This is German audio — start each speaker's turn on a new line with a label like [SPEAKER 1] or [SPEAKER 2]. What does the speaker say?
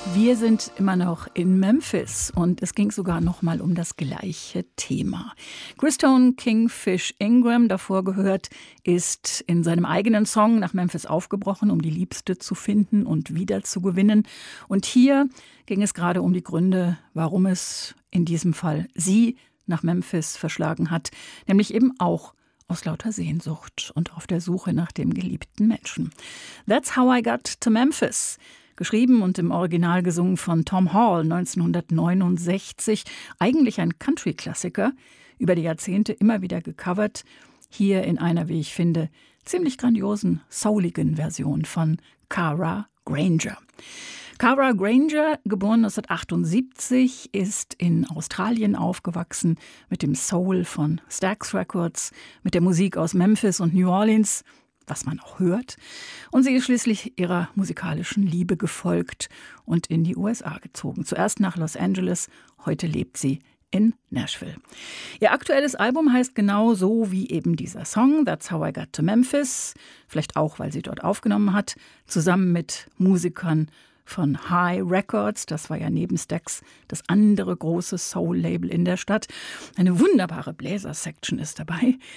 [SPEAKER 1] Wir sind immer noch in Memphis und es ging sogar noch mal um das gleiche Thema. Christone Kingfish Ingram, davor gehört, ist in seinem eigenen Song nach Memphis aufgebrochen, um die Liebste zu finden und wiederzugewinnen. Und hier ging es gerade um die Gründe, warum es in diesem Fall sie nach Memphis verschlagen hat, nämlich eben auch aus lauter Sehnsucht und auf der Suche nach dem geliebten Menschen. That's How I Got to Memphis. Geschrieben und im Original gesungen von Tom Hall 1969. Eigentlich ein Country-Klassiker, über die Jahrzehnte immer wieder gecovert. Hier in einer, wie ich finde, ziemlich grandiosen, souligen Version von Cara Granger. Cara Granger, geboren 1978, ist in Australien aufgewachsen mit dem Soul von Stax Records, mit der Musik aus Memphis und New Orleans, was man auch hört. Und sie ist schließlich ihrer musikalischen Liebe gefolgt und in die USA gezogen. Zuerst nach Los Angeles, heute lebt sie in Nashville. Ihr aktuelles Album heißt genau so wie eben dieser Song, That's How I Got to Memphis. Vielleicht auch, weil sie dort aufgenommen hat, zusammen mit Musikern von High Records, das war ja neben Stax das andere große Soul-Label in der Stadt. Eine wunderbare Bläser-Section ist dabei.